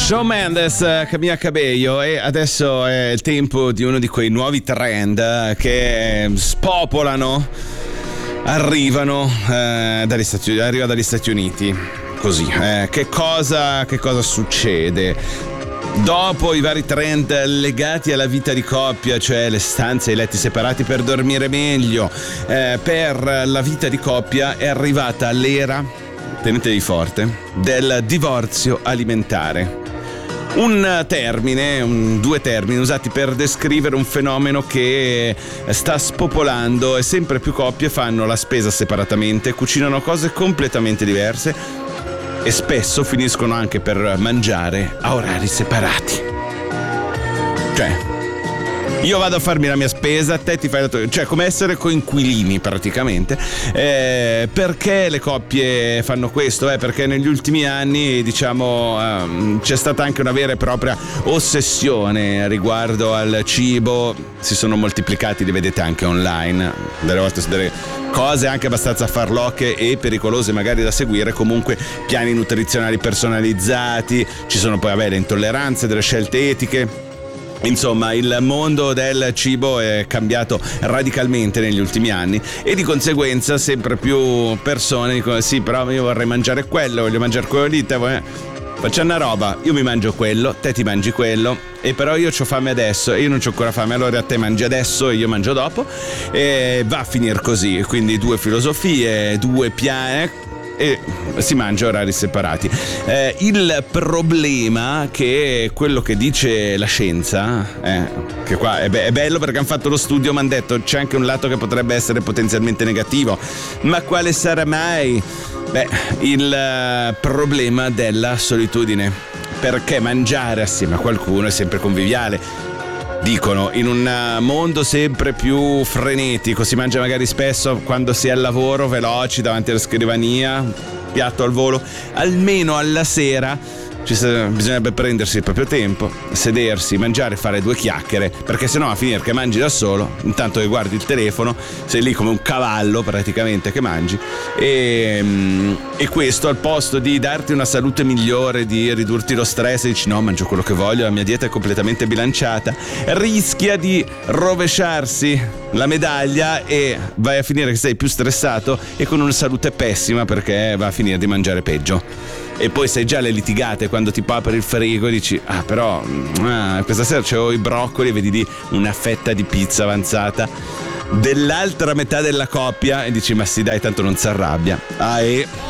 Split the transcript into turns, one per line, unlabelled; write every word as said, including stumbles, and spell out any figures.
Shawn Mendes, Camila Cabello, e adesso è il tempo di uno di quei nuovi trend che spopolano, arrivano eh, dagli Stati, arriva dagli Stati Uniti. Così, eh, che cosa, che cosa succede? Dopo i vari trend legati alla vita di coppia, cioè le stanze e i letti separati per dormire meglio, eh, per la vita di coppia è arrivata l'era, tenetevi forte, del divorzio alimentare. Un termine, un, due termini usati per descrivere un fenomeno che sta spopolando e sempre più coppie fanno la spesa separatamente, cucinano cose completamente diverse e spesso finiscono anche per mangiare a orari separati. Cioè, io vado a farmi la mia spesa, te ti fai la tua, cioè come essere coinquilini praticamente. Eh, perché le coppie fanno questo? Eh, perché negli ultimi anni, diciamo, um, c'è stata anche una vera e propria ossessione riguardo al cibo. Si sono moltiplicati, li vedete anche online, delle volte su delle cose anche abbastanza farlocche e pericolose magari da seguire, comunque piani nutrizionali personalizzati, ci sono poi vabbè, le intolleranze, delle scelte etiche. Insomma, il mondo del cibo è cambiato radicalmente negli ultimi anni e di conseguenza sempre più persone dicono sì, però io vorrei mangiare quello, voglio mangiare quello lì, te vuoi... facciamo una roba, io mi mangio quello, te ti mangi quello, e però io c'ho fame adesso e io non c'ho ancora fame, allora te mangi adesso e io mangio dopo, e va a finire così, quindi due filosofie, due piani e si mangia a orari separati. Eh, il problema che quello che dice la scienza, eh, che qua è, be- è bello perché hanno fatto lo studio, mi hanno detto c'è anche un lato che potrebbe essere potenzialmente negativo, ma quale sarà mai? Beh, il uh, problema della solitudine, perché mangiare assieme a qualcuno è sempre conviviale. Dicono, in un mondo sempre più frenetico, si mangia magari spesso quando si è al lavoro, veloci davanti alla scrivania, piatto al volo, almeno alla sera ci bisognerebbe prendersi il proprio tempo, sedersi, mangiare, fare due chiacchiere, perché sennò a finire che mangi da solo, intanto che guardi il telefono, sei lì come un cavallo praticamente che mangi, e, e questo al posto di darti una salute migliore, di ridurti lo stress, e dici no, mangio quello che voglio, la mia dieta è completamente bilanciata, rischia di rovesciarsi la medaglia e vai a finire che sei più stressato e con una salute pessima, perché va a finire di mangiare peggio. E poi sai già le litigate quando ti apri il frigo e dici ah però ah, questa sera c'ho i broccoli e vedi lì una fetta di pizza avanzata dell'altra metà della coppia e dici ma sì dai, tanto non si arrabbia. Ah, e